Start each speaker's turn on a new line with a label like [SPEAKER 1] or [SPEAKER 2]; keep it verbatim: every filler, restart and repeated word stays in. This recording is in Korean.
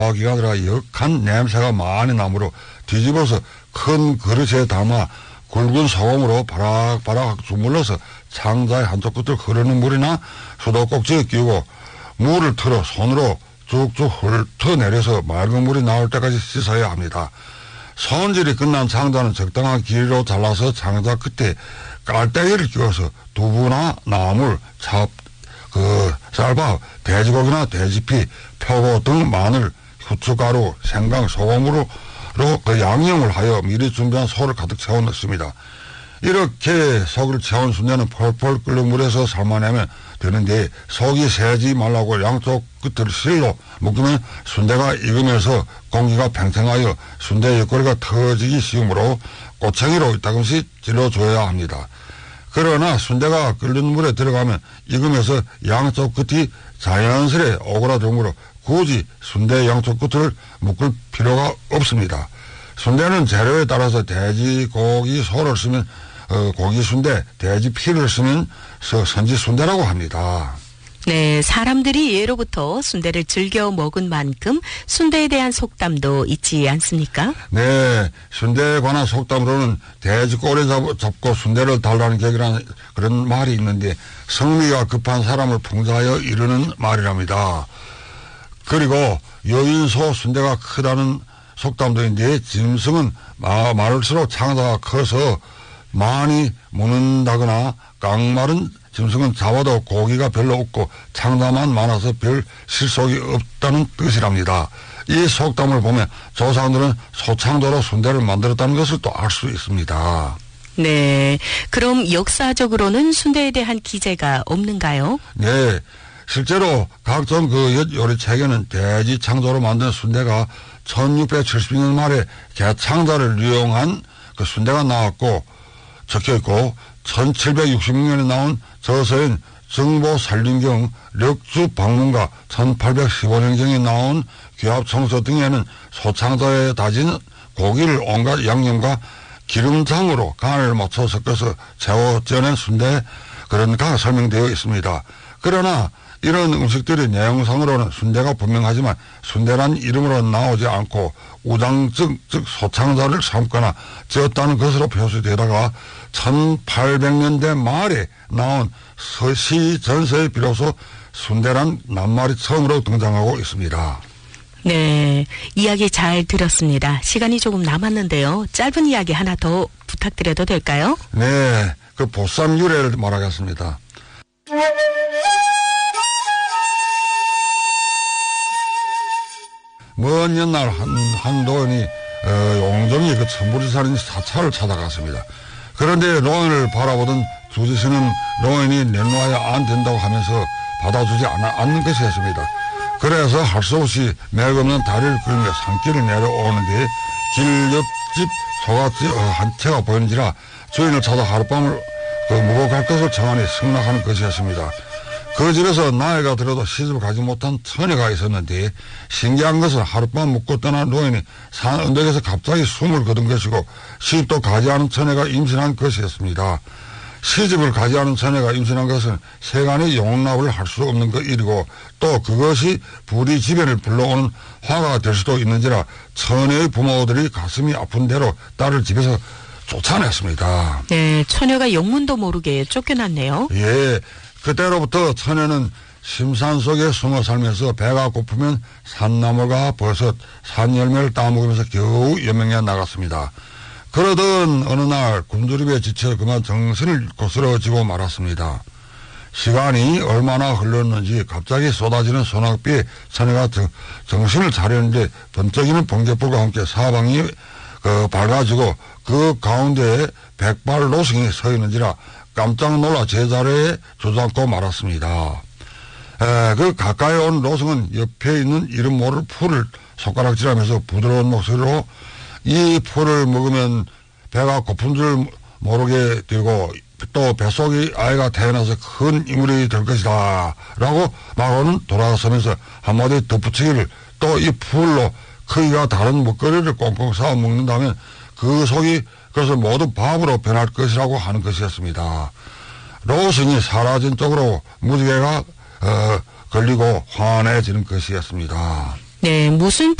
[SPEAKER 1] 기가 들어가 역한 냄새가 많이 나므로 뒤집어서 큰 그릇에 담아 굵은 소금으로 바락바락 주물러서 창자의 한쪽 끝을 흐르는 물이나 수도꼭지에 끼우고 물을 틀어 손으로 쭉쭉 훑어내려서 맑은 물이 나올 때까지 씻어야 합니다. 손질이 끝난 창자는 적당한 길이로 잘라서 창자 끝에 깔때기를 끼워서 두부나 나물, 찹, 그 쌀밥, 돼지고기나 돼지피, 표고 등 마늘, 후춧가루, 생강, 소금으로 그 양념을 하여 미리 준비한 소를 가득 채워 넣습니다. 이렇게 속을 채운 순대는 펄펄 끓는 물에서 삶아내면 되는데 속이 새지 말라고 양쪽 끝을 실로 묶으면 순대가 익으면서 공기가 팽팽하여 순대 옆구리가 터지기 쉬우므로 꼬챙이로 이따금씩 찔러줘야 합니다. 그러나 순대가 끓는 물에 들어가면 익으면서 양쪽 끝이 자연스레 오그라들므로 굳이 순대 양쪽 끝을 묶을 필요가 없습니다. 순대는 재료에 따라서 돼지고기 소를 쓰면 어, 고기 순대, 돼지 피를 쓰면 선지 순대라고 합니다.
[SPEAKER 2] 네, 사람들이 예로부터 순대를 즐겨 먹은 만큼 순대에 대한 속담도 있지 않습니까?
[SPEAKER 1] 네, 순대에 관한 속담으로는 돼지 꼬리 잡고 순대를 달라는 격이라는 그런 말이 있는데 성미가 급한 사람을 풍자하여 이르는 말이랍니다. 그리고 여인소 순대가 크다는 속담도 있는데 짐승은 말수록 창자가 커서 많이 묻는다거나 깡마른 짐승은 잡아도 고기가 별로 없고 창자만 많아서 별 실속이 없다는 뜻이랍니다. 이 속담을 보면 조상들은 소창도로 순대를 만들었다는 것을 또 알 수 있습니다.
[SPEAKER 2] 네, 그럼 역사적으로는 순대에 대한 기재가 없는가요?
[SPEAKER 1] 네, 실제로 각종 그 요리책에는 돼지 창조로 만든 순대가 천육백칠십 년 말에 개창자를 이용한 그 순대가 나왔고 적혀있고 천칠백육십육 년에 나온 저서인 정보살림경 력주박문과 천팔백십오 년경에 나온 귀합청서 등에는 소창자에 다진 고기를 온갖 양념과 기름장으로 간을 맞춰 섞어서 재워 쪄낸 순대 그런 가 설명되어 있습니다. 그러나 이런 음식들이 내용상으로는 순대가 분명하지만 순대란 이름으로 나오지 않고 우장증 즉 소창자를 삶거나 찌었다는 것으로 표시되다가 천팔백 년대 말에 나온 서시 전서에 비로소 순대란 낱말이 처음으로 등장하고 있습니다.
[SPEAKER 2] 네, 이야기 잘 들었습니다. 시간이 조금 남았는데요. 짧은 이야기 하나 더 부탁드려도 될까요?
[SPEAKER 1] 네, 그 보쌈 유래를 말하겠습니다. 먼 옛날 한, 한 노인이, 어, 용정이 그 천부지살인 사찰을 찾아갔습니다. 그런데 노인을 바라보던 주지스는 노인이 내놓아야 안 된다고 하면서 받아주지 않아, 않는 것이었습니다. 그래서 할 수 없이 맥없는 다리를 끌며 산길을 내려오는데 길 옆집 소갓집 한 채가 보이는지라 주인을 찾아 하룻밤을 그 묵어 갈 것을 정하니 승낙하는 것이었습니다. 그 집에서 나이가 들어도 시집을 가지 못한 처녀가 있었는데 신기한 것은 하룻밤 묵고 떠난 노인이 산 언덕에서 갑자기 숨을 거둔 것이고 시집도 가지 않은 처녀가 임신한 것이었습니다. 시집을 가지 않은 처녀가 임신한 것은 세간의 용납을 할 수 없는 것 일이고 또 그것이 불의 지변을 불러오는 화가 될 수도 있는지라 처녀의 부모들이 가슴이 아픈 대로 딸을 집에서 쫓아냈습니다.
[SPEAKER 2] 네, 처녀가 영문도 모르게 쫓겨났네요.
[SPEAKER 1] 예, 그때로부터 처녀는 심산 속에 숨어 살면서 배가 고프면 산나물과 버섯, 산열매를 따먹으면서 겨우 여명에 나갔습니다. 그러던 어느 날 굶주림에 지쳐 그만 정신을 잃고 쓰러지고 말았습니다. 시간이 얼마나 흘렀는지 갑자기 쏟아지는 소낙비에 처녀가 정, 정신을 차렸는데 번쩍이는 번개불과 함께 사방이 그 밝아지고 그 가운데에 백발 노승이 서 있는지라 깜짝 놀라 제자리에 주저앉고 말았습니다. 에, 그 가까이 온 노승은 옆에 있는 이름 모를 풀을 손가락질하면서 부드러운 목소리로 이 풀을 먹으면 배가 고픈 줄 모르게 되고 또 뱃속에 아이가 태어나서 큰 인물이 될 것이다 라고 말하고는 돌아서면서 한마디 덧붙이기를 또 이 풀로 크기가 다른 먹거리를 꽁꽁 싸워 먹는다면 그 속이 그것을 모두 밥으로 변할 것이라고 하는 것이었습니다. 로승이 사라진 쪽으로 무지개가 어, 걸리고 환해지는 것이었습니다.
[SPEAKER 2] 네, 무슨